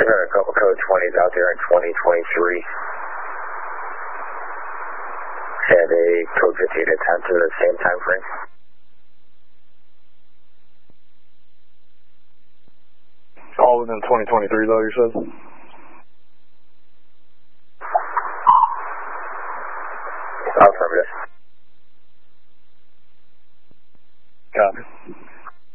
I got a couple code 20s out there in 2023. And a code 58 attempt to the same time frame. All within 2023 though, you said? Affirmative.